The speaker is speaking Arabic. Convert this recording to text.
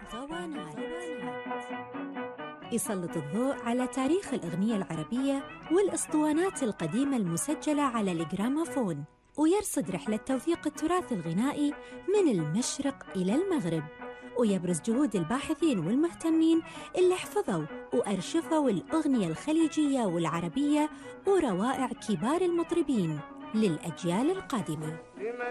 ضوانات يسلط الضوء على تاريخ الأغنية العربية والأسطوانات القديمة المسجلة على الجراموفون، ويرصد رحلة توثيق التراث الغنائي من المشرق إلى المغرب، ويبرز جهود الباحثين والمهتمين اللي حفظوا وأرشفوا الأغنية الخليجية والعربية وروائع كبار المطربين للأجيال القادمة.